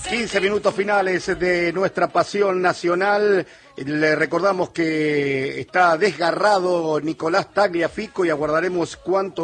15 minutos finales de nuestra pasión nacional. Le recordamos que está desgarrado Nicolás Tagliafico y aguardaremos cuánto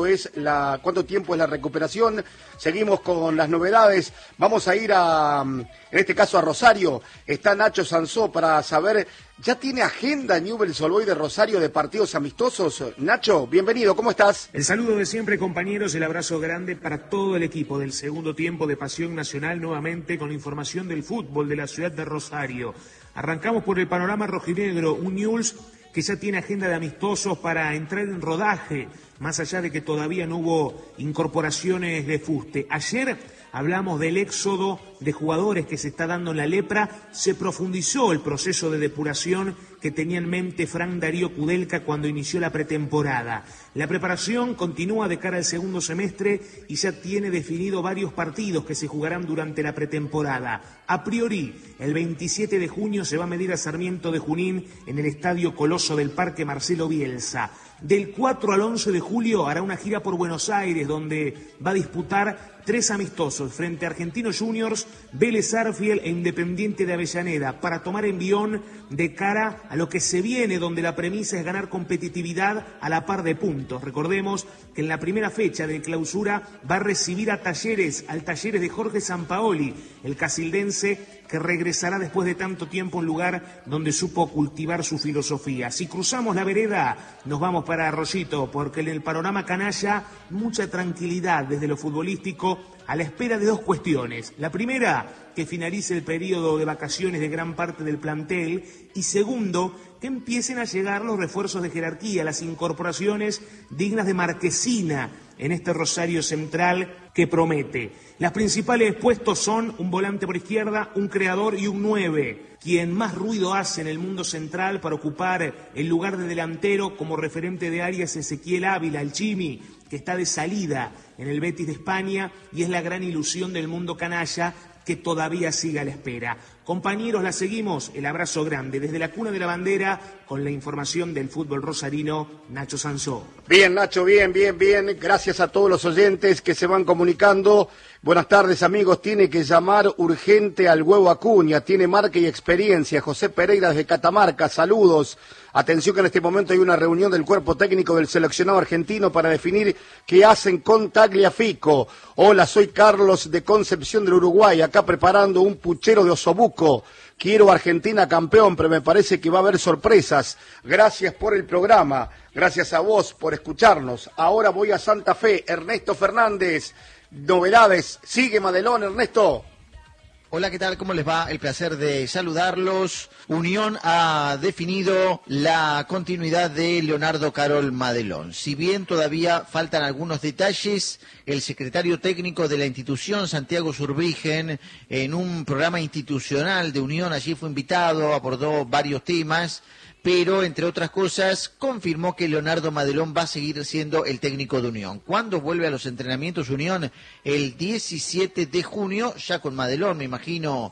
tiempo es la recuperación. Seguimos con las novedades. Vamos a ir en este caso a Rosario. Está Nacho Sansó para saber, ¿ya tiene agenda Newell's Old Boys de Rosario de partidos amistosos? Nacho, bienvenido, ¿cómo estás? El saludo de siempre, compañeros, el abrazo grande para todo el equipo del segundo tiempo de Pasión Nacional, nuevamente con información del fútbol de la ciudad de Rosario. Arrancamos por el panorama rojinegro, un Newell's que ya tiene agenda de amistosos para entrar en rodaje, más allá de que todavía no hubo incorporaciones de fuste. Ayer hablamos del éxodo de jugadores que se está dando en la Lepra, se profundizó el proceso de depuración que tenía en mente Frank Darío Kudelka cuando inició la pretemporada. La preparación continúa de cara al segundo semestre y ya tiene definido varios partidos que se jugarán durante la pretemporada. A priori, el 27 de junio se va a medir a Sarmiento de Junín en el Estadio Coloso del Parque Marcelo Bielsa. Del 4 al 11 de julio hará una gira por Buenos Aires, donde va a disputar 3 amistosos frente a Argentinos Juniors, Vélez Sarsfield e Independiente de Avellaneda, para tomar envión de cara a lo que se viene, donde la premisa es ganar competitividad a la par de puntos. Recordemos que en la primera fecha de clausura va a recibir al Talleres de Jorge Sampaoli, el casildense, que regresará después de tanto tiempo a un lugar donde supo cultivar su filosofía. Si cruzamos la vereda, nos vamos para Arroyito, porque en el panorama canalla, mucha tranquilidad desde lo futbolístico, a la espera de 2 cuestiones. La primera, que finalice el periodo de vacaciones de gran parte del plantel, y segundo, que empiecen a llegar los refuerzos de jerarquía, las incorporaciones dignas de marquesina en este Rosario Central que promete. Las principales puestos son un volante por izquierda, un creador y un 9. Quien más ruido hace en el mundo central para ocupar el lugar de delantero como referente de área es Ezequiel Ávila, el Chimi, que está de salida en el Betis de España y es la gran ilusión del mundo canalla, que todavía sigue a la espera. Compañeros, la seguimos, el abrazo grande desde la cuna de la bandera con la información del fútbol rosarino, Nacho Sansó. Bien, Nacho, bien. Gracias a todos los oyentes que se van comunicando. Buenas tardes, amigos. Tiene que llamar urgente al Huevo Acuña. Tiene marca y experiencia. José Pereira desde Catamarca. Saludos. Atención que en este momento hay una reunión del cuerpo técnico del seleccionado argentino para definir qué hacen con Tagliafico. Hola, soy Carlos de Concepción del Uruguay, acá preparando un puchero de osobuco. Quiero Argentina campeón, pero me parece que va a haber sorpresas. Gracias por el programa, gracias a vos por escucharnos. Ahora voy a Santa Fe, Ernesto Fernández. Novedades, sigue Madelón, Ernesto. Hola, ¿qué tal? ¿Cómo les va? El placer de saludarlos. Unión ha definido la continuidad de Leonardo Carol Madelón. Si bien todavía faltan algunos detalles, el secretario técnico de la institución, Santiago Zurbriggen, en un programa institucional de Unión, allí fue invitado, abordó varios temas, pero, entre otras cosas, confirmó que Leonardo Madelón va a seguir siendo el técnico de Unión. ¿Cuándo vuelve a los entrenamientos Unión? El 17 de junio, ya con Madelón, me imagino,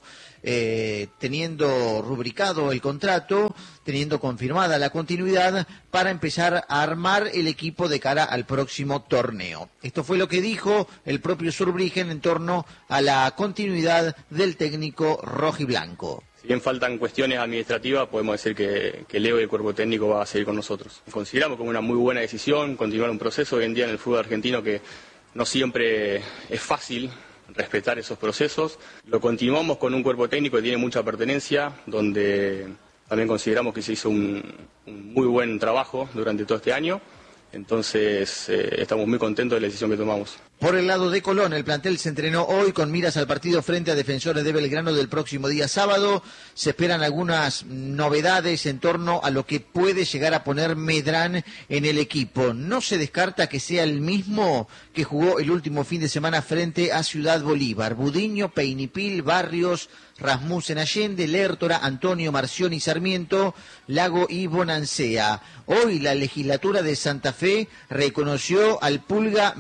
teniendo rubricado el contrato, teniendo confirmada la continuidad, para empezar a armar el equipo de cara al próximo torneo. Esto fue lo que dijo el propio Zurbriggen en torno a la continuidad del técnico rojiblanco. Si bien faltan cuestiones administrativas, podemos decir que Leo y el cuerpo técnico va a seguir con nosotros. Consideramos como una muy buena decisión continuar un proceso hoy en día en el fútbol argentino que no siempre es fácil respetar esos procesos. Lo continuamos con un cuerpo técnico que tiene mucha pertenencia, donde también consideramos que se hizo un muy buen trabajo durante todo este año. Entonces, estamos muy contentos de la decisión que tomamos. Por el lado de Colón, el plantel se entrenó hoy con miras al partido frente a Defensores de Belgrano del próximo día sábado. Se esperan algunas novedades en torno a lo que puede llegar a poner Medrán en el equipo. No se descarta que sea el mismo que jugó el último fin de semana frente a Ciudad Bolívar. Budiño, Peinipil, Barrios, Rasmussen, Allende, Lertora, Antonio, Marcioni, Sarmiento, Lago y Bonancea. Hoy la legislatura de Santa Fe reconoció al Pulga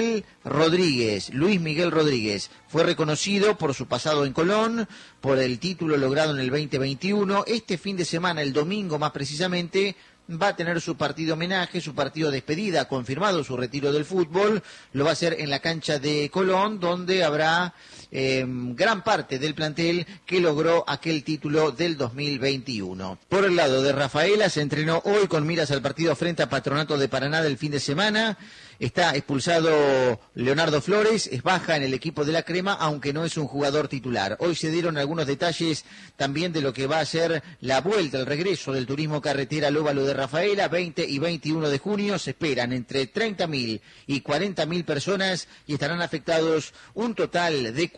Luis Miguel Rodríguez. Fue reconocido por su pasado en Colón, por el título logrado en el 2021. Este fin de semana, el domingo más precisamente, va a tener su partido homenaje, su partido despedida, confirmado su retiro del fútbol, lo va a hacer en la cancha de Colón, donde habrá gran parte del plantel que logró aquel título del 2021. Por el lado de Rafaela, se entrenó hoy con miras al partido frente a Patronato de Paraná del fin de semana. Está expulsado Leonardo Flores, es baja en el equipo de la Crema, aunque no es un jugador titular. Hoy se dieron algunos detalles también de lo que va a ser la vuelta, el regreso del turismo carretera al óvalo de Rafaela, 20 y 21 de junio. Se esperan entre 30.000 y 40.000 personas y estarán afectados un total de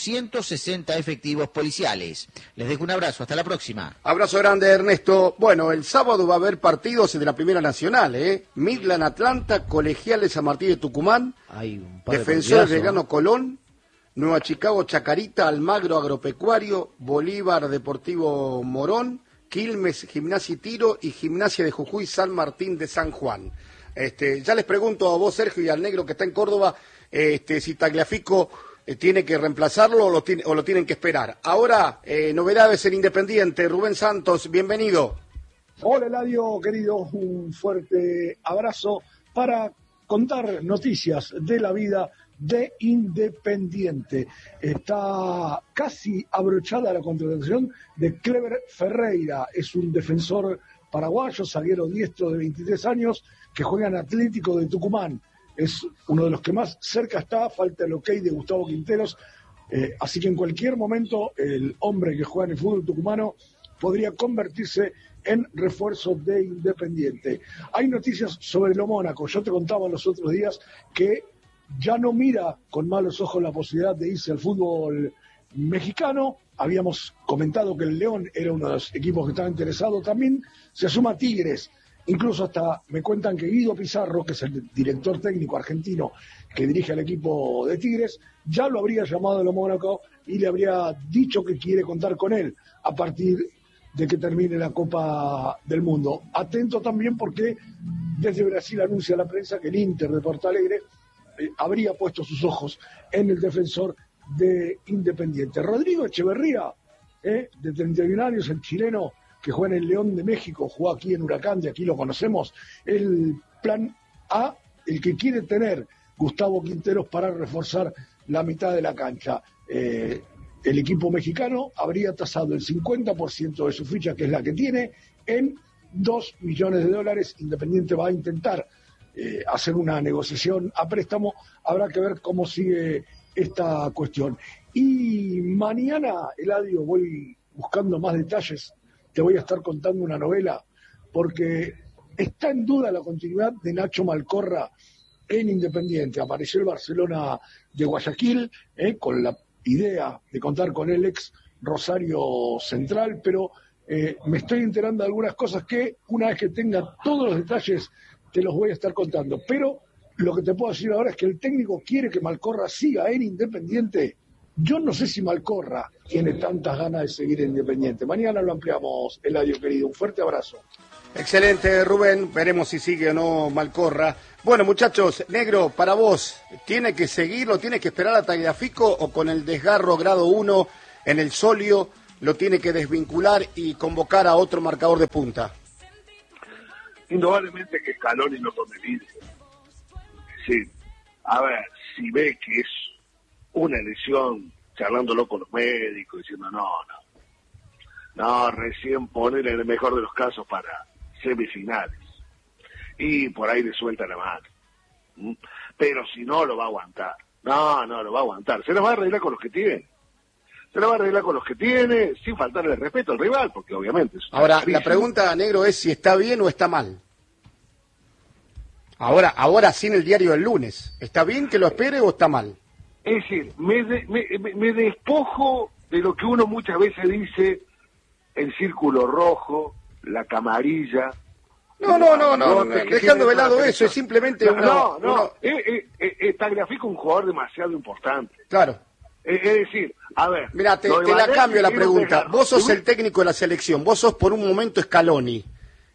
460 efectivos policiales. Les dejo un abrazo, hasta la próxima. Abrazo grande, Ernesto. Bueno, el sábado va a haber partidos de la Primera Nacional, Midland Atlanta, Colegiales San Martín de Tucumán, Defensores de Belgrano Colón, Nueva Chicago Chacarita, Almagro Agropecuario, Bolívar Deportivo Morón, Quilmes Gimnasia y Tiro y Gimnasia de Jujuy San Martín de San Juan. Ya les pregunto a vos, Sergio, y al negro que está en Córdoba, si Tagliafico tiene que reemplazarlo o lo tienen que esperar. Ahora, novedades en Independiente. Rubén Santos, bienvenido. Hola, Eladio, querido, un fuerte abrazo para contar noticias de la vida de Independiente. Está casi abrochada la contratación de Clever Ferreira. Es un defensor paraguayo, zaguero diestro de 23 años, que juega en Atlético de Tucumán. Es uno de los que más cerca está, falta el ok de Gustavo Quinteros, así que en cualquier momento el hombre que juega en el fútbol tucumano podría convertirse en refuerzo de Independiente. Hay noticias sobre lo Mónaco. Yo te contaba los otros días que ya no mira con malos ojos la posibilidad de irse al fútbol mexicano. Habíamos comentado que el León era uno de los equipos que estaba interesado. También se suma Tigres. Incluso hasta me cuentan que Guido Pizarro, que es el director técnico argentino que dirige al equipo de Tigres, ya lo habría llamado a lo Mónaco y le habría dicho que quiere contar con él a partir de que termine la Copa del Mundo. Atento también porque desde Brasil anuncia la prensa que el Inter de Porto Alegre habría puesto sus ojos en el defensor de Independiente. Rodrigo Echeverría, de 31 años, el chileno que juega en el León de México, jugó aquí en Huracán, de aquí lo conocemos, el plan A, el que quiere tener Gustavo Quinteros para reforzar la mitad de la cancha. El equipo mexicano habría tasado el 50% de su ficha, que es la que tiene, en $2 millones. Independiente va a intentar hacer una negociación a préstamo. Habrá que ver cómo sigue esta cuestión. Y mañana, Eladio, voy buscando más detalles. Te voy a estar contando una novela, porque está en duda la continuidad de Nacho Malcorra en Independiente. Apareció el Barcelona de Guayaquil, con la idea de contar con el ex Rosario Central, pero me estoy enterando de algunas cosas que una vez que tenga todos los detalles te los voy a estar contando. Pero lo que te puedo decir ahora es que el técnico quiere que Malcorra siga en Independiente. Yo no sé si Malcorra tiene tantas ganas de seguir en Independiente. Mañana lo ampliamos, Eladio querido. Un fuerte abrazo. Excelente, Rubén. Veremos si sigue o no Malcorra. Bueno, muchachos, negro, para vos, ¿tiene que seguirlo, tiene que esperar a Tagliafico o con el desgarro grado 1 en el solio lo tiene que desvincular y convocar a otro marcador de punta? Indudablemente que Scaloni no tome líder. Sí, a ver, si ve que es una lesión, charlándolo con los médicos, diciendo no, recién poner en el mejor de los casos para semifinales. Y por ahí le suelta la mano. Pero si no, lo va a aguantar. No, lo va a aguantar. Se lo va a arreglar con los que tiene. Sin faltarle el respeto al rival, porque obviamente... Ahora, la pregunta, negro, es si está bien o está mal. Ahora sin el diario del lunes. ¿Está bien que lo espere o está mal? Es decir, me despojo de lo que uno muchas veces dice, el círculo rojo, la camarilla... No, dejando de lado eso, es simplemente Tagliafico un jugador demasiado importante. Claro. Es decir, a ver... Mira, te la cambio la pregunta. Vos sos el técnico de la selección, vos sos por un momento Scaloni.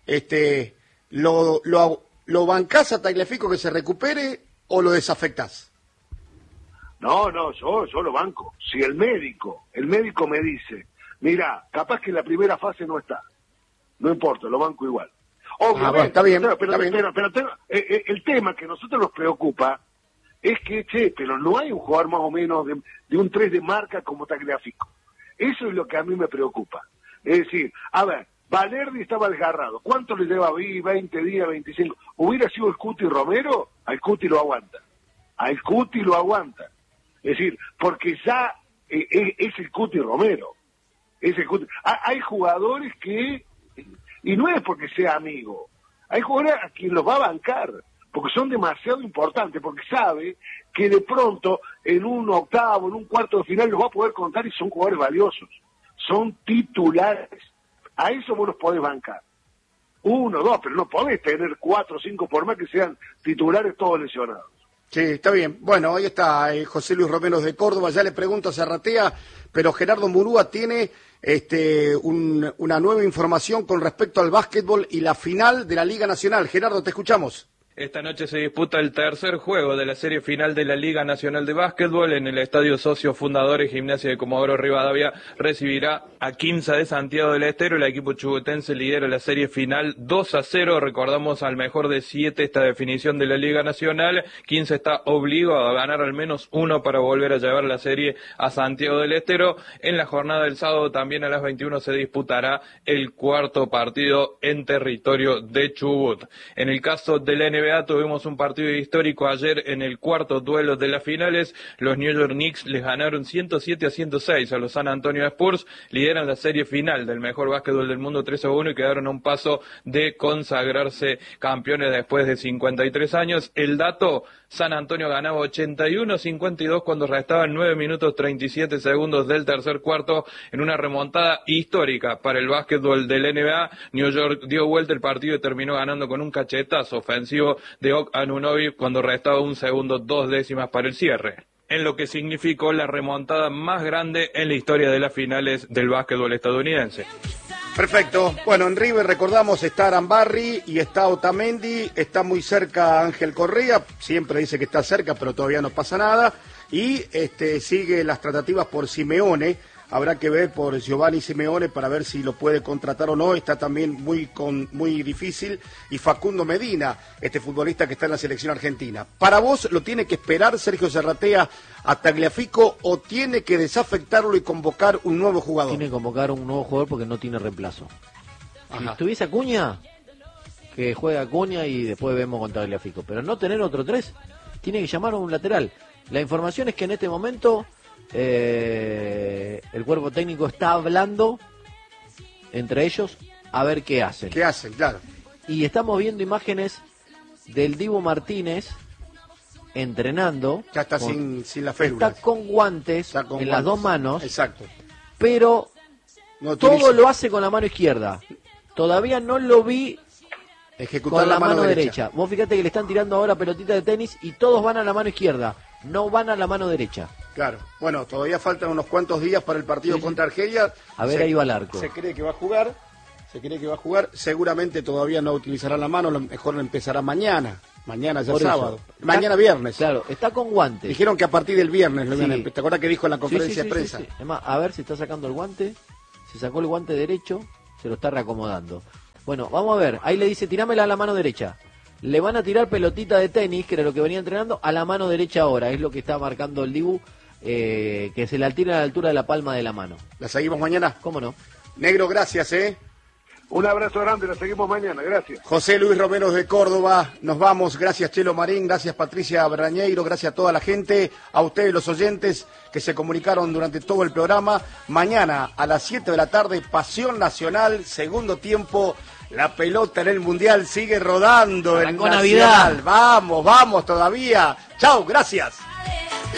¿Lo bancás a Tagliafico que se recupere o lo desafectás? No, yo lo banco. Si el médico me dice, mira, capaz que en la primera fase no está, no importa, lo banco igual. Obviamente, bueno, está bien, pero el tema que a nosotros nos preocupa es que, pero no hay un jugador más o menos de un 3 de marca como Tagliafico. Eso es lo que a mí me preocupa. Es decir, a ver, Valerdi estaba desgarrado. ¿Cuánto le lleva? 20 días, 25. ¿Hubiera sido el Cuti Romero? Al Cuti lo aguanta. Al Cuti lo aguanta. Es decir, porque ya es el Cuti Romero. Es el Cuti. Hay jugadores que, y no es porque sea amigo, hay jugadores a quien los va a bancar, porque son demasiado importantes, porque sabe que de pronto en un octavo, en un cuarto de final los va a poder contar y son jugadores valiosos. Son titulares. A eso vos los podés bancar. 1, 2, pero no podés tener 4 o 5 por más que sean titulares todos lesionados. Sí, está bien. Bueno, ahí está José Luis Romero de Córdoba. Ya le pregunto a Zarratea, pero Gerardo Murúa tiene una nueva información con respecto al básquetbol y la final de la Liga Nacional. Gerardo, te escuchamos. Esta noche se disputa el tercer juego de la serie final de la Liga Nacional de Básquetbol en el Estadio Socios Fundadores. Gimnasia de Comodoro Rivadavia recibirá a Quimsa de Santiago del Estero. El equipo chubutense lidera la serie final 2-0. Recordamos al mejor de 7 esta definición de la Liga Nacional. Quimsa está obligado a ganar al menos uno para volver a llevar la serie a Santiago del Estero. En la jornada del sábado también a las 21 se disputará el cuarto partido en territorio de Chubut. En el caso de la NBA tuvimos un partido histórico ayer en el cuarto duelo de las finales. Los New York Knicks les ganaron 107-106 a los San Antonio Spurs, lideran la serie final del mejor básquetbol del mundo 3-1 y quedaron a un paso de consagrarse campeones después de 53 años. El dato: San Antonio ganaba 81-52 cuando restaban 9 minutos 37 segundos del tercer cuarto en una remontada histórica para el básquetbol del NBA. New York dio vuelta el partido y terminó ganando con un cachetazo ofensivo de Og Anunoby cuando restaba 1 segundo 2 décimas para el cierre, en lo que significó la remontada más grande en la historia de las finales del básquetbol estadounidense. Perfecto. Bueno, en River recordamos está Arambarri y está Otamendi, está muy cerca Ángel Correa, siempre dice que está cerca, pero todavía no pasa nada, y sigue las tratativas por Simeone. Habrá que ver por Giovanni Simeone para ver si lo puede contratar o no. Está también muy difícil. Y Facundo Medina, este futbolista que está en la selección argentina. ¿Para vos lo tiene que esperar Sergio Zarratea a Tagliafico o tiene que desafectarlo y convocar un nuevo jugador? Tiene que convocar un nuevo jugador porque no tiene reemplazo. Ajá. Si estuviese Acuña, que juegue Acuña y después vemos con Tagliafico. Pero no tener otro 3, tiene que llamar a un lateral. La información es que en este momento el cuerpo técnico está hablando entre ellos a ver qué hacen. ¿Qué hacen? Claro. Y estamos viendo imágenes del Dibu Martínez entrenando. Ya está sin la férula. Está con guantes las dos manos. Exacto. Pero no todo lo hace con la mano izquierda. Todavía no lo vi ejecutar con la mano derecha. Vos fíjate que le están tirando ahora pelotita de tenis y todos van a la mano izquierda. No van a la mano derecha. Claro. Bueno, todavía faltan unos cuantos días para el partido contra Argelia. A ver, ahí va el arco. Se cree que va a jugar. Seguramente todavía no utilizará la mano. Lo mejor empezará mañana. Mañana ya sábado. Mañana viernes. Claro, está con guantes. Dijeron que a partir del viernes lo iban a empezar. ¿Te acuerdas que dijo en la conferencia de prensa? Sí. Además, a ver si está sacando el guante. Se sacó el guante derecho. Se lo está reacomodando. Bueno, vamos a ver. Ahí le dice, tirámela a la mano derecha. Le van a tirar pelotita de tenis, que era lo que venía entrenando, a la mano derecha ahora. Es lo que está marcando el Dibu, que se la tira a la altura de la palma de la mano. ¿La seguimos mañana? ¿Cómo no? Negro, gracias, Un abrazo grande, la seguimos mañana, gracias. José Luis Romero de Córdoba, nos vamos. Gracias, Chelo Marín, gracias, Patricia Brañeiro, gracias a toda la gente, a ustedes los oyentes que se comunicaron durante todo el programa. Mañana a las 7 de la tarde, Pasión Nacional, segundo tiempo. La pelota en el Mundial sigue rodando. Arrancó Navidad. Vamos todavía. Chau, gracias.